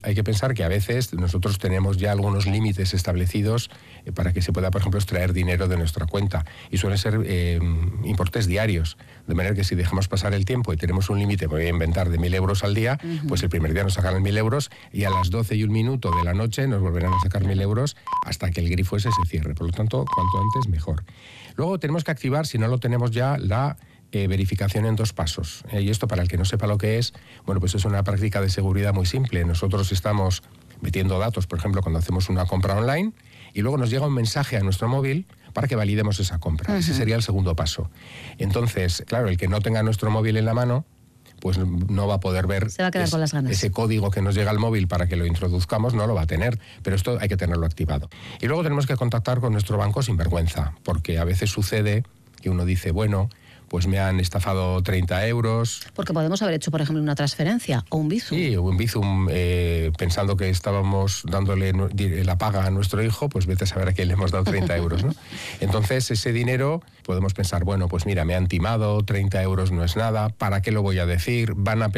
Hay que pensar que a veces nosotros tenemos ya algunos límites establecidos para que se pueda, por ejemplo, extraer dinero de nuestra cuenta. Y suelen ser importes diarios. De manera que si dejamos pasar el tiempo y tenemos un límite, voy a inventar, de 1.000 euros al día, pues el primer día nos sacarán 1.000 euros y a las 12:01 de la noche nos volverán a sacar 1.000 euros hasta que el grifo ese se cierre. Por lo tanto, cuanto antes, mejor. Luego tenemos que activar, si no lo tenemos ya, la verificación en 2 pasos. Y esto, para el que no sepa lo que es, bueno, pues es una práctica de seguridad muy simple. Nosotros estamos metiendo datos, por ejemplo, cuando hacemos una compra online, y luego nos llega un mensaje a nuestro móvil para que validemos esa compra. Ese sería el segundo paso. Entonces, claro, el que no tenga nuestro móvil en la mano, pues no va a poder ver. Se va a quedar con las ganas. Ese código que nos llega al móvil para que lo introduzcamos, no lo va a tener, pero esto hay que tenerlo activado. Y luego tenemos que contactar con nuestro banco sin vergüenza, porque a veces sucede que uno dice, bueno, pues me han estafado 30 euros. Porque podemos haber hecho, por ejemplo, una transferencia o un Bizum. Sí, un Bizum, pensando que estábamos dándole la paga a nuestro hijo, pues vete a saber a quién le hemos dado 30 euros, ¿no? Entonces, ese dinero, podemos pensar, bueno, pues mira, me han timado, 30 euros no es nada, ¿para qué lo voy a decir? Van a